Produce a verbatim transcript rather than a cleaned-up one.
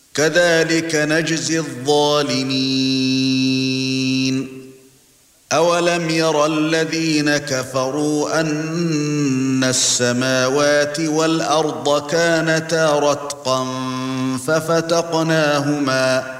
كذلك نجزي الظالمين أولم يرى الذين كفروا أن السماوات والأرض كانتا رتقا ففتقناهما